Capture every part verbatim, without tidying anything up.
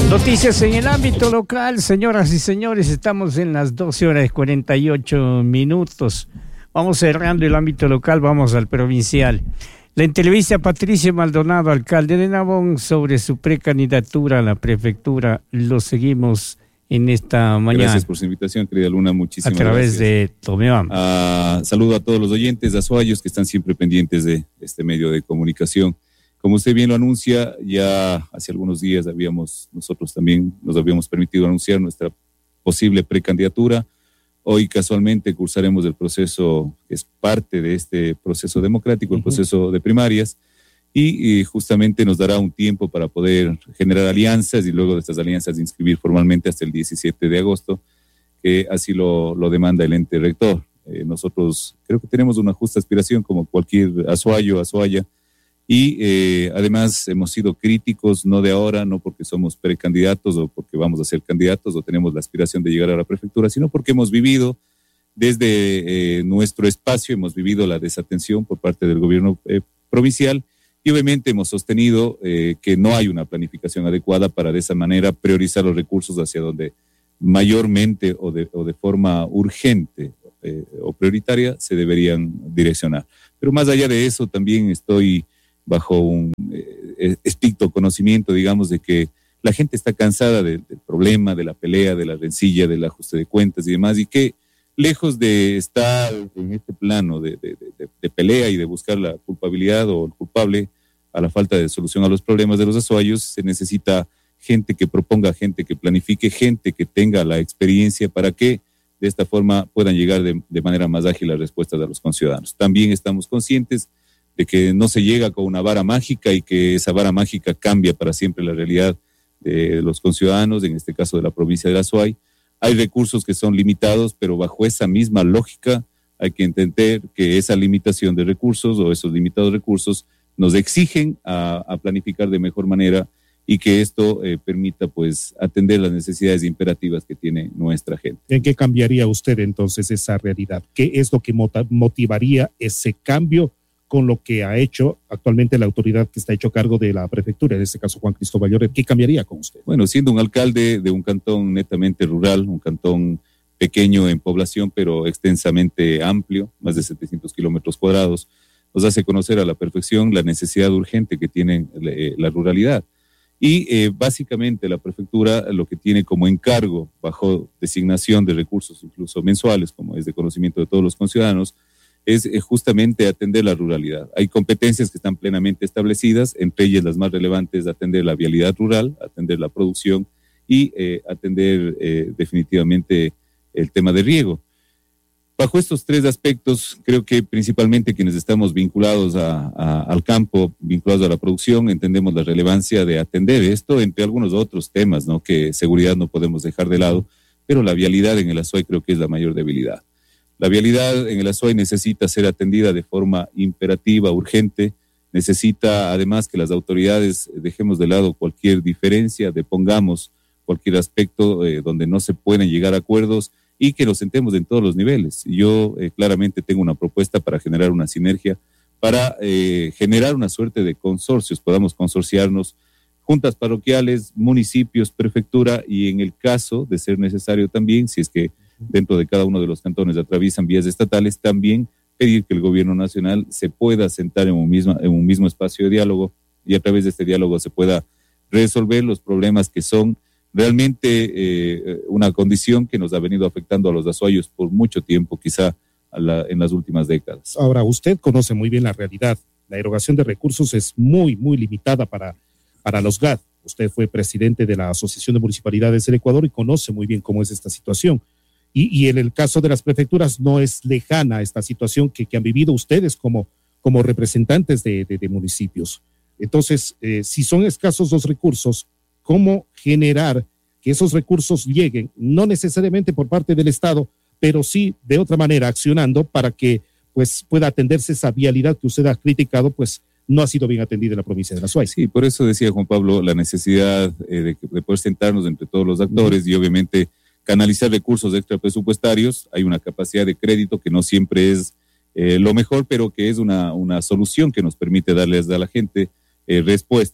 Noticias en el ámbito local, señoras y señores, estamos en las doce horas y cuarenta y ocho minutos. Vamos cerrando el ámbito local, vamos al provincial. La entrevista a Patricio Maldonado, alcalde de Nabón, sobre su precandidatura a la prefectura, lo seguimos en esta mañana. Gracias por su invitación, querida Luna, muchísimas gracias. A través gracias. de Tomeam. Uh, saludo a todos los oyentes de Azuayos que están siempre pendientes de este medio de comunicación. Como usted bien lo anuncia, ya hace algunos días habíamos, nosotros también nos habíamos permitido anunciar nuestra posible precandidatura. Hoy casualmente cursaremos el proceso, que es parte de este proceso democrático, el proceso de primarias, y, y justamente nos dará un tiempo para poder generar alianzas y luego de estas alianzas inscribir formalmente hasta el diecisiete de agosto, que así lo, lo demanda el ente rector. Eh, nosotros creo que tenemos una justa aspiración como cualquier azuayo, azuaya, y eh, además hemos sido críticos, no de ahora, no porque somos precandidatos o porque vamos a ser candidatos o tenemos la aspiración de llegar a la prefectura, sino porque hemos vivido desde eh, nuestro espacio, hemos vivido la desatención por parte del gobierno eh, provincial y obviamente hemos sostenido eh, que no hay una planificación adecuada para de esa manera priorizar los recursos hacia donde mayormente o de, o de forma urgente eh, o prioritaria se deberían direccionar. Pero más allá de eso también estoy bajo un eh, estricto conocimiento, digamos, de que la gente está cansada de, del problema, de la pelea, de la rencilla, del ajuste de cuentas y demás, y que lejos de estar en este plano de, de, de, de pelea y de buscar la culpabilidad o el culpable a la falta de solución a los problemas de los azuayos, se necesita gente que proponga, gente que planifique, gente que tenga la experiencia para que de esta forma puedan llegar de, de manera más ágil las respuestas a los conciudadanos. También estamos conscientes de que no se llega con una vara mágica y que esa vara mágica cambia para siempre la realidad de los conciudadanos, en este caso de la provincia de Azuay. Hay recursos que son limitados, pero bajo esa misma lógica hay que entender que esa limitación de recursos o esos limitados recursos nos exigen a, a planificar de mejor manera y que esto eh, permita pues atender las necesidades imperativas que tiene nuestra gente. ¿En qué cambiaría usted entonces esa realidad? ¿Qué es lo que motivaría ese cambio con lo que ha hecho actualmente la autoridad que está hecho cargo de la prefectura, en este caso Juan Cristóbal Lloret? ¿Qué cambiaría con usted? Bueno, siendo un alcalde de un cantón netamente rural, un cantón pequeño en población, pero extensamente amplio, más de setecientos kilómetros cuadrados, nos hace conocer a la perfección la necesidad urgente que tiene eh, la ruralidad. Y eh, básicamente la prefectura lo que tiene como encargo, bajo designación de recursos incluso mensuales, como es de conocimiento de todos los conciudadanos, es justamente atender la ruralidad. Hay competencias que están plenamente establecidas, entre ellas las más relevantes, atender la vialidad rural, atender la producción y eh, atender eh, definitivamente el tema de riego. Bajo estos tres aspectos, creo que principalmente quienes estamos vinculados a, a, al campo, vinculados a la producción, entendemos la relevancia de atender esto, entre algunos otros temas, ¿no? Que seguridad no podemos dejar de lado, pero la vialidad en el Azuay creo que es la mayor debilidad. La vialidad en el Azuay necesita ser atendida de forma imperativa, urgente, necesita además que las autoridades dejemos de lado cualquier diferencia, depongamos cualquier aspecto eh, donde no se pueden llegar a acuerdos y que nos sentemos en todos los niveles. Yo eh, claramente tengo una propuesta para generar una sinergia, para eh, generar una suerte de consorcios, podamos consorciarnos, juntas parroquiales, municipios, prefectura y en el caso de ser necesario también, si es que dentro de cada uno de los cantones atraviesan vías estatales, también pedir que el gobierno nacional se pueda sentar en un mismo, en un mismo espacio de diálogo y a través de este diálogo se pueda resolver los problemas que son realmente eh, una condición que nos ha venido afectando a los azuayos por mucho tiempo, quizá a la, en las últimas décadas. Ahora, usted conoce muy bien la realidad. La erogación de recursos es muy, muy limitada para, para los G A D. Usted fue presidente de la Asociación de Municipalidades del Ecuador y conoce muy bien cómo es esta situación. Y, y en el caso de las prefecturas no es lejana esta situación que, que han vivido ustedes como, como representantes de, de, de municipios. Entonces, eh, si son escasos los recursos, ¿cómo generar que esos recursos lleguen? No necesariamente por parte del Estado, pero sí de otra manera accionando para que pues, pueda atenderse esa vialidad que usted ha criticado, pues no ha sido bien atendida en la provincia de La Azuay. Sí, por eso decía Juan Pablo la necesidad eh, de, de poder sentarnos entre todos los actores uh-huh. y obviamente canalizar recursos extra presupuestarios. Hay una capacidad de crédito que no siempre es eh, lo mejor, pero que es una, una solución que nos permite darles a la gente eh, respuesta.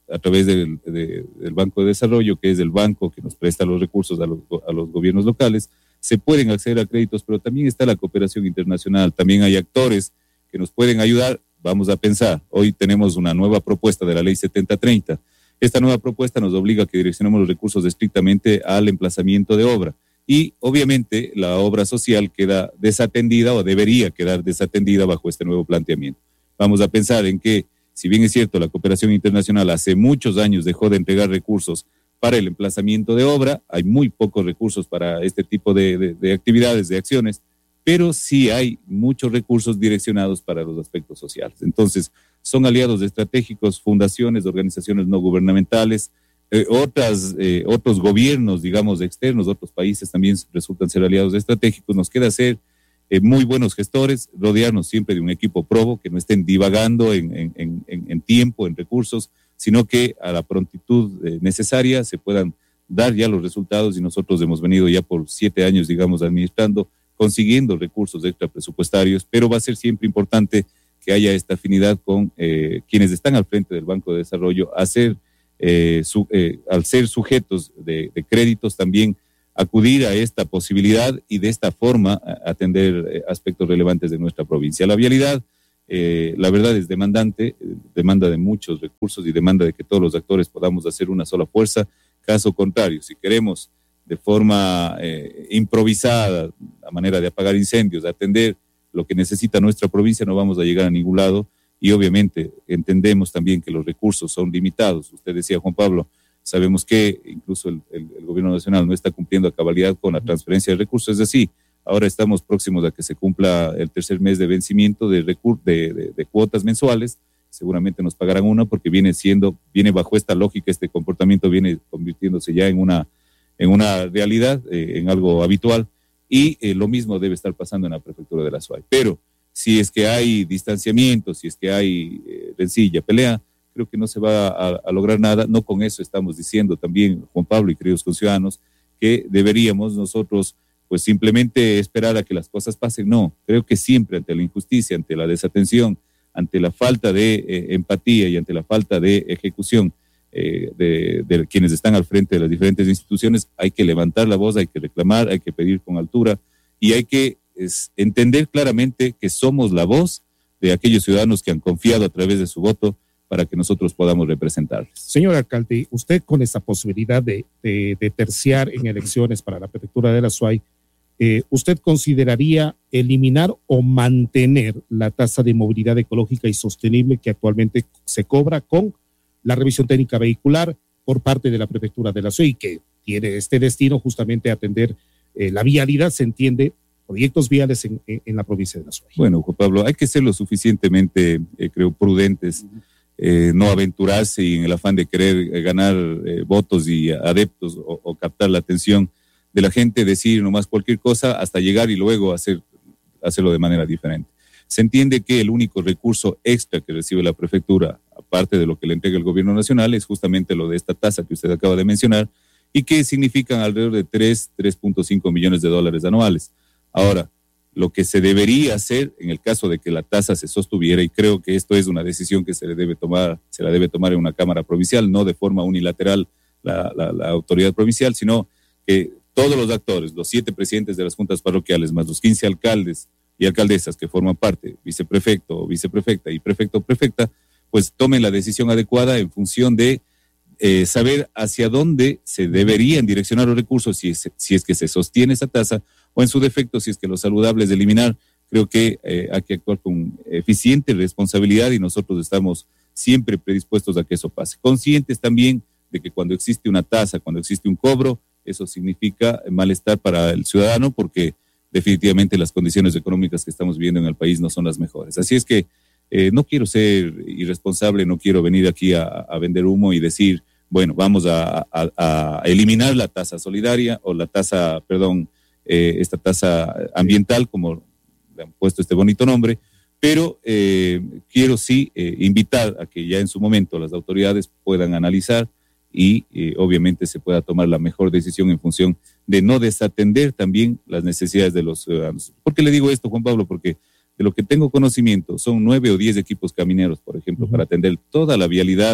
a través del, de, del Banco de Desarrollo, que es el banco que nos presta los recursos a los, a los gobiernos locales, se pueden acceder a créditos, pero también está la cooperación internacional, también hay actores que nos pueden ayudar. Vamos a pensar, hoy tenemos una nueva propuesta de la ley setenta treinta. Esta nueva propuesta nos obliga a que direccionemos los recursos estrictamente al emplazamiento de obra. Y obviamente la obra social queda desatendida o debería quedar desatendida bajo este nuevo planteamiento. Vamos a pensar en que, si bien es cierto, la cooperación internacional hace muchos años dejó de entregar recursos para el emplazamiento de obra, hay muy pocos recursos para este tipo de, de, de actividades, de acciones, pero sí hay muchos recursos direccionados para los aspectos sociales. Entonces, son aliados estratégicos, fundaciones, organizaciones no gubernamentales, eh, otras, eh, otros gobiernos, digamos, externos, otros países también resultan ser aliados estratégicos. Nos queda ser eh, muy buenos gestores, rodearnos siempre de un equipo probo, que no estén divagando en, en, en, en tiempo, en recursos, sino que a la prontitud eh, necesaria se puedan dar ya los resultados, y nosotros hemos venido ya por siete años, digamos, administrando, consiguiendo recursos extra presupuestarios, pero va a ser siempre importante que haya esta afinidad con eh, quienes están al frente del Banco de Desarrollo, a ser, eh, su, eh, al ser sujetos de, de créditos, también acudir a esta posibilidad y de esta forma atender eh, aspectos relevantes de nuestra provincia. La vialidad, eh, la verdad, es demandante, demanda de muchos recursos y demanda de que todos los actores podamos hacer una sola fuerza. Caso contrario, si queremos de forma eh, improvisada, a manera de apagar incendios, atender lo que necesita nuestra provincia, no vamos a llegar a ningún lado. Y obviamente entendemos también que los recursos son limitados. Usted decía, Juan Pablo, sabemos que incluso el, el, el gobierno nacional no está cumpliendo a cabalidad con la transferencia de recursos. Es decir, ahora estamos próximos a que se cumpla el tercer mes de vencimiento de, recur de, de, de cuotas mensuales. Seguramente nos pagarán una, porque viene siendo, viene bajo esta lógica, este comportamiento viene convirtiéndose ya en una en una realidad, eh, en algo habitual, y eh, lo mismo debe estar pasando en la prefectura de la S U A Y. Pero si es que hay distanciamiento, si es que hay eh, rencilla, pelea, creo que no se va a, a lograr nada. No con eso estamos diciendo también, Juan Pablo y queridos conciudadanos, que deberíamos nosotros pues simplemente esperar a que las cosas pasen. No, creo que siempre ante la injusticia, ante la desatención, ante la falta de eh, empatía y ante la falta de ejecución Eh, de, de quienes están al frente de las diferentes instituciones, hay que levantar la voz, hay que reclamar, hay que pedir con altura, y hay que es, entender claramente que somos la voz de aquellos ciudadanos que han confiado a través de su voto para que nosotros podamos representarles. Señor alcalde, usted con esta posibilidad de, de, de terciar en elecciones para la prefectura de la S U A Y, eh, ¿usted consideraría eliminar o mantener la tasa de movilidad ecológica y sostenible que actualmente se cobra con la revisión técnica vehicular por parte de la prefectura de la S U A Y, que tiene este destino justamente a atender eh, la vialidad, se entiende, proyectos viales en, en, en la provincia de la S U A Y? Bueno, Juan Pablo, hay que ser lo suficientemente, eh, creo, prudentes, eh, no aventurarse y en el afán de querer eh, ganar eh, votos y adeptos o, o captar la atención de la gente, decir nomás cualquier cosa hasta llegar y luego hacer, hacerlo de manera diferente. Se entiende que el único recurso extra que recibe la prefectura, aparte de lo que le entrega el gobierno nacional, es justamente lo de esta tasa que usted acaba de mencionar, y que significan alrededor de tres, tres punto cinco millones de dólares anuales. Ahora, lo que se debería hacer en el caso de que la tasa se sostuviera, y creo que esto es una decisión que se le debe tomar, se la debe tomar en una cámara provincial, no de forma unilateral la, la, la autoridad provincial, sino que todos los actores, los siete presidentes de las juntas parroquiales, más los quince alcaldes y alcaldesas que forman parte, viceprefecto o viceprefecta y prefecto o prefecta, pues tomen la decisión adecuada en función de eh, saber hacia dónde se deberían direccionar los recursos, si es, si es que se sostiene esa tasa, o en su defecto, si es que lo saludable es de eliminar. Creo que eh, hay que actuar con eficiente responsabilidad y nosotros estamos siempre predispuestos a que eso pase. Conscientes también de que cuando existe una tasa, cuando existe un cobro, eso significa malestar para el ciudadano, porque definitivamente las condiciones económicas que estamos viviendo en el país no son las mejores. Así es que eh, no quiero ser irresponsable, no quiero venir aquí a, a vender humo y decir, bueno, vamos a, a, a eliminar la tasa solidaria o la tasa, perdón, eh, esta tasa ambiental, como le han puesto este bonito nombre, pero eh, quiero sí eh, invitar a que ya en su momento las autoridades puedan analizar y eh, obviamente se pueda tomar la mejor decisión en función de no desatender también las necesidades de los ciudadanos. ¿Por qué le digo esto, Juan Pablo? Porque de lo que tengo conocimiento son nueve o diez equipos camineros, por ejemplo, uh-huh. para atender toda la vialidad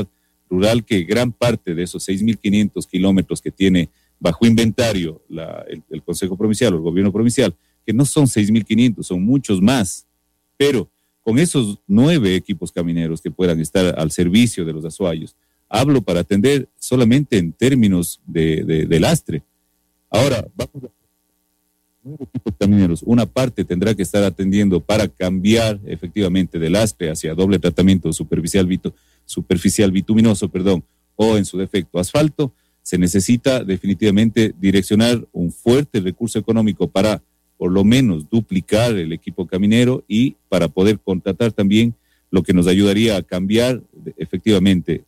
rural, que gran parte de esos seis mil quinientos kilómetros que tiene bajo inventario la, el, el Consejo Provincial o el gobierno provincial, que no son seis mil quinientos, son muchos más, pero con esos nueve equipos camineros que puedan estar al servicio de los azuayos, hablo para atender solamente en términos de, de, de lastre. Ahora, vamos a nueve equipos camineros, una parte tendrá que estar atendiendo para cambiar efectivamente de lastre hacia doble tratamiento superficial, bitu, superficial bituminoso, perdón, o en su defecto asfalto. Se necesita definitivamente direccionar un fuerte recurso económico para por lo menos duplicar el equipo caminero y para poder contratar también lo que nos ayudaría a cambiar efectivamente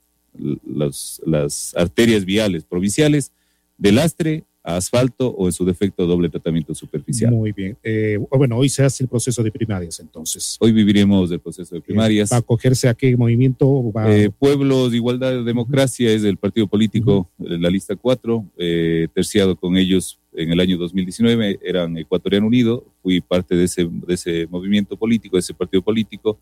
las, las arterias viales provinciales de lastre a asfalto o en su defecto doble tratamiento superficial. Muy bien. Eh, bueno, hoy se hace el proceso de primarias entonces. Hoy viviremos el proceso de primarias. ¿Va a acogerse a qué movimiento? Va... Eh, Pueblos de Igualdad y Democracia uh-huh. es el partido político, uh-huh. la lista cuatro, eh, terciado con ellos en el año dos mil diecinueve, eran Ecuatoriano Unido, fui parte de ese, de ese movimiento político, de ese partido político,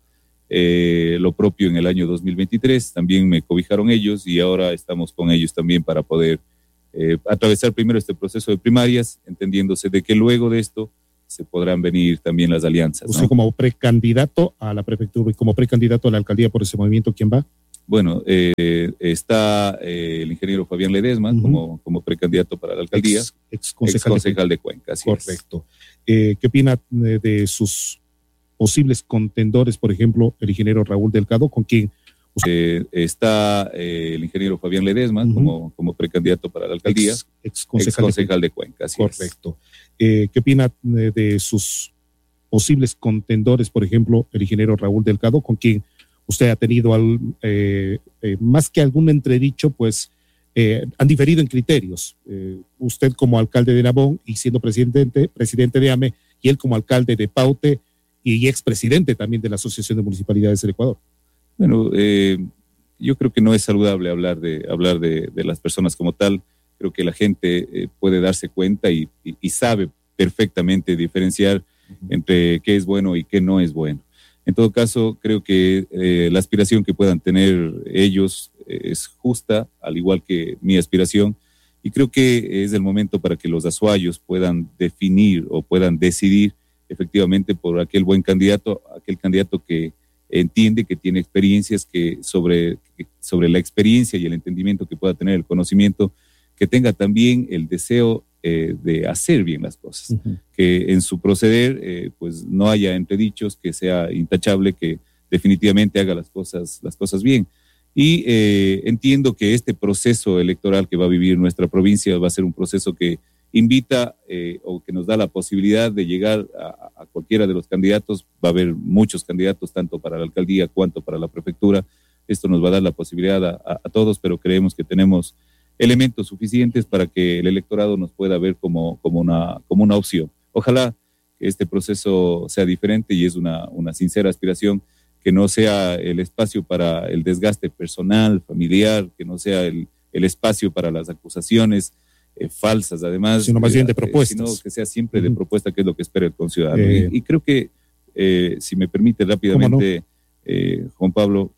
eh, lo propio en el año dos mil veintitrés, también me cobijaron ellos y ahora estamos con ellos también para poder Eh, atravesar primero este proceso de primarias, entendiéndose de que luego de esto se podrán venir también las alianzas. Usted, ¿no?, como precandidato a la prefectura y como precandidato a la alcaldía por ese movimiento, ¿quién va? Bueno, eh, está eh, el ingeniero Fabián Ledesma uh-huh. como, como precandidato para la alcaldía, ex, ex concejal, ex concejal de Cuenca. Así correcto. Eh, ¿Qué opina de, de sus posibles contendores, por ejemplo, el ingeniero Raúl Delgado, con quien Eh, está eh, el ingeniero Fabián Ledesma uh-huh. como, como precandidato para la alcaldía, ex, ex concejal, ex concejal de, de Cuenca. Así correcto. Eh, ¿Qué opina de, de sus posibles contendores, por ejemplo, el ingeniero Raúl Delgado, con quien usted ha tenido al, eh, eh, más que algún entredicho, pues eh, han diferido en criterios? Eh, usted como alcalde de Nabón y siendo presidente, presidente de A M E, y él como alcalde de Paute y expresidente también de la Asociación de Municipalidades del Ecuador. Bueno, eh, yo creo que no es saludable hablar de hablar de, de las personas como tal. Creo que la gente eh, puede darse cuenta y, y, y sabe perfectamente diferenciar uh-huh. entre qué es bueno y qué no es bueno. En todo caso, creo que eh, la aspiración que puedan tener ellos eh, es justa, al igual que mi aspiración, y creo que es el momento para que los azuayos puedan definir o puedan decidir efectivamente por aquel buen candidato, aquel candidato que entiende, que tiene experiencias, que sobre, que sobre la experiencia y el entendimiento que pueda tener, el conocimiento, que tenga también el deseo eh, de hacer bien las cosas, uh-huh. que en su proceder eh, pues no haya entredichos, que sea intachable, que definitivamente haga las cosas, las cosas bien. Y eh, entiendo que este proceso electoral que va a vivir nuestra provincia va a ser un proceso que invita eh, o que nos da la posibilidad de llegar a, a cualquiera de los candidatos. Va a haber muchos candidatos, tanto para la alcaldía cuanto para la prefectura. Esto nos va a dar la posibilidad a, a, a todos, pero creemos que tenemos elementos suficientes para que el electorado nos pueda ver como, como, una, como una opción. Ojalá que este proceso sea diferente y es una, una sincera aspiración, que no sea el espacio para el desgaste personal, familiar, que no sea el, el espacio para las acusaciones Eh, falsas, además, sino más bien de eh, propuestas, sino que sea siempre uh-huh. de propuesta, que es lo que espera el conciudadano. Eh, y, y creo que, eh, si me permite rápidamente, no? eh, Juan Pablo,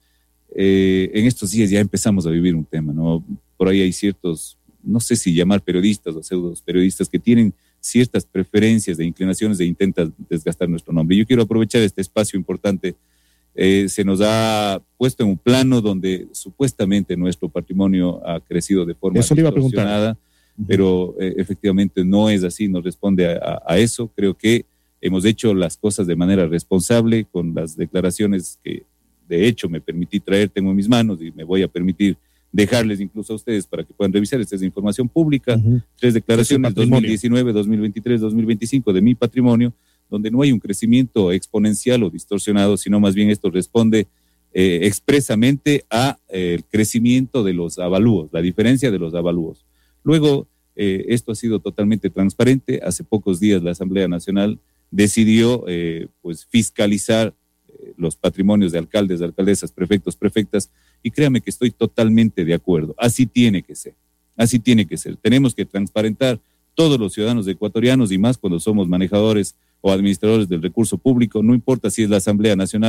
eh, en estos días ya empezamos a vivir un tema, ¿no? Por ahí hay ciertos, no sé si llamar periodistas o pseudos periodistas, que tienen ciertas preferencias de inclinaciones e intentan desgastar nuestro nombre. Yo quiero aprovechar este espacio importante. Eh, se nos ha puesto en un plano donde supuestamente nuestro patrimonio ha crecido de forma Eso le iba a preguntar. Pero eh, efectivamente no es así, no responde a, a eso. Creo que hemos hecho las cosas de manera responsable, con las declaraciones que de hecho me permití traer, tengo en mis manos, y me voy a permitir dejarles incluso a ustedes para que puedan revisar. Esta es información pública, uh-huh. tres declaraciones, dos mil diecinueve, dos mil veintitrés, dos mil veinticinco de mi patrimonio, donde no hay un crecimiento exponencial o distorsionado, sino más bien esto responde eh, expresamente a eh, el crecimiento de los avalúos, la diferencia de los avalúos. Luego, eh, esto ha sido totalmente transparente. Hace pocos días la Asamblea Nacional decidió eh, pues fiscalizar eh, los patrimonios de alcaldes, de alcaldesas, prefectos, prefectas, y créame que estoy totalmente de acuerdo. Así tiene que ser, así tiene que ser. Tenemos que transparentar todos los ciudadanos ecuatorianos, y más cuando somos manejadores o administradores del recurso público. No importa si es la Asamblea Nacional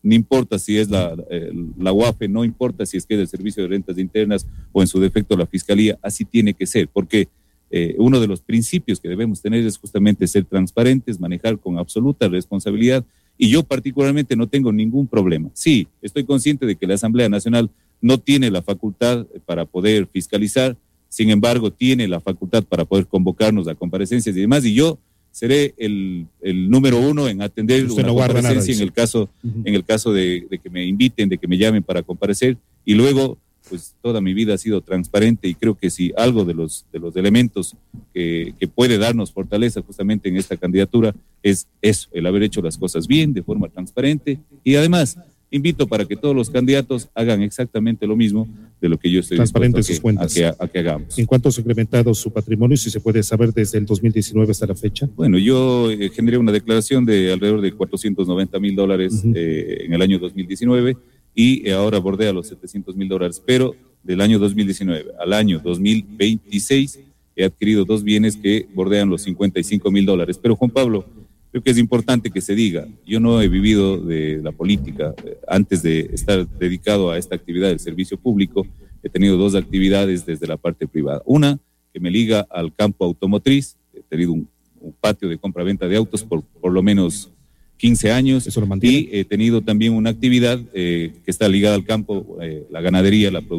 no importa si es la, eh, la U A F E, no importa si es que es el Servicio de Rentas Internas o en su defecto la Fiscalía, así tiene que ser, porque eh, uno de los principios que debemos tener es justamente ser transparentes, manejar con absoluta responsabilidad, y yo particularmente no tengo ningún problema. Sí, estoy consciente de que la Asamblea Nacional no tiene la facultad para poder fiscalizar, sin embargo tiene la facultad para poder convocarnos a comparecencias y demás, y yo seré el, el número uno en atender Usted una no guarda comparecencia nada, en el caso, uh-huh. en el caso de, de que me inviten, de que me llamen para comparecer, y luego pues toda mi vida ha sido transparente, y creo que si algo de los, de los elementos que, que puede darnos fortaleza justamente en esta candidatura es eso, el haber hecho las cosas bien, de forma transparente, y además invito para que todos los candidatos hagan exactamente lo mismo de lo que yo estoy transparente dispuesto sus cuentas. A, que, a, que, a que hagamos. ¿En cuánto se ha incrementado su patrimonio, si se puede saber, desde el dos mil diecinueve hasta la fecha? Bueno, yo eh, generé una declaración de alrededor de cuatrocientos noventa mil dólares uh-huh. eh, en el año dos mil diecinueve, y eh, ahora bordea los setecientos mil dólares, pero del año dos mil diecinueve al año dos mil veintiséis he adquirido dos bienes que bordean los cincuenta y cinco mil dólares. Pero Juan Pablo, creo que es importante que se diga, yo no he vivido de la política. Antes de estar dedicado a esta actividad del servicio público, he tenido dos actividades desde la parte privada. Una que me liga al campo automotriz, he tenido un, un patio de compra-venta de autos por por lo menos quince años, ¿Eso lo mantiene? Y he tenido también una actividad eh, que está ligada al campo, eh, la ganadería, la producción